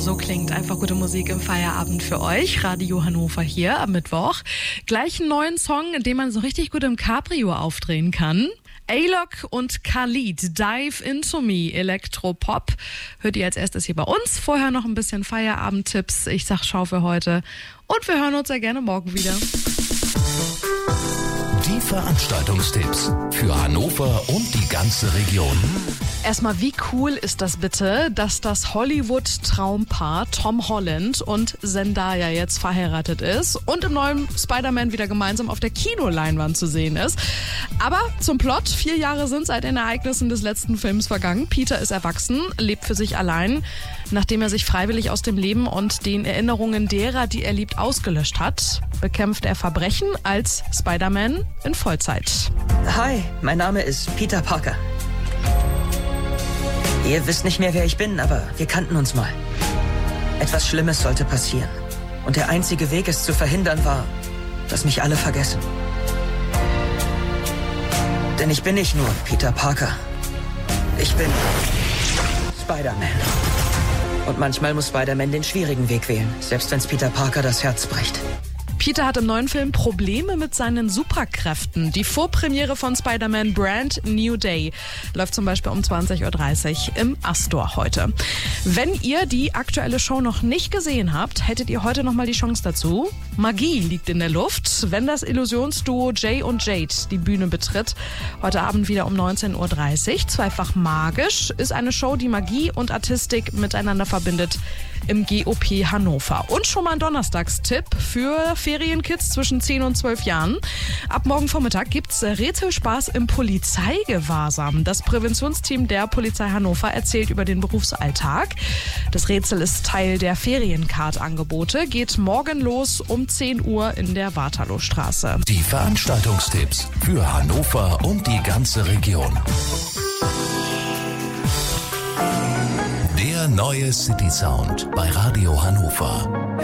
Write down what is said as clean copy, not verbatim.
so klingt einfach gute Musik im Feierabend für euch. Radio Hannover hier am Mittwoch. Gleich einen neuen Song, in dem man so richtig gut im Cabrio aufdrehen kann. A-Lock und Khalid, Dive Into Me, Elektropop. Hört ihr als erstes hier bei uns. Vorher noch ein bisschen Feierabendtipps. Ich sag Schau für heute. Und wir hören uns sehr gerne morgen wieder. Die Veranstaltungstipps für Hannover und die ganze Region. Erstmal, wie cool ist das bitte, dass das Hollywood-Traumpaar Tom Holland und Zendaya jetzt verheiratet ist und im neuen Spider-Man wieder gemeinsam auf der Kinoleinwand zu sehen ist. Aber zum Plot: 4 Jahre sind seit den Ereignissen des letzten Films vergangen. Peter ist erwachsen, lebt für sich allein, nachdem er sich freiwillig aus dem Leben und den Erinnerungen derer, die er liebt, ausgelöscht hat, bekämpft er Verbrechen als Spider-Man in Vollzeit. Hi, mein Name ist Peter Parker. Ihr wisst nicht mehr, wer ich bin, aber wir kannten uns mal. Etwas Schlimmes sollte passieren. Und der einzige Weg, es zu verhindern, war, dass mich alle vergessen. Denn ich bin nicht nur Peter Parker. Ich bin Spider-Man. Und manchmal muss Spider-Man den schwierigen Weg wählen, selbst wenn es Peter Parker das Herz bricht. Peter hat im neuen Film Probleme mit seinen Superkräften. Die Vorpremiere von Spider-Man Brand New Day läuft zum Beispiel um 20.30 Uhr im Astor heute. Wenn ihr die aktuelle Show noch nicht gesehen habt, hättet ihr heute nochmal die Chance dazu. Magie liegt in der Luft, wenn das Illusionsduo Jay und Jade die Bühne betritt. Heute Abend wieder um 19.30 Uhr. Zweifach magisch ist eine Show, die Magie und Artistik miteinander verbindet im GOP Hannover. Und schon mal ein Donnerstagstipp für Ferienkids zwischen 10 und 12 Jahren. Ab morgen Vormittag gibt's Rätselspaß im Polizeigewahrsam. Das Präventionsteam der Polizei Hannover erzählt über den Berufsalltag. Das Rätsel ist Teil der Feriencard-Angebote. Geht morgen los um 10 Uhr in der Waterloostraße. Die Veranstaltungstipps für Hannover und die ganze Region. Der neue City Sound bei Radio Hannover.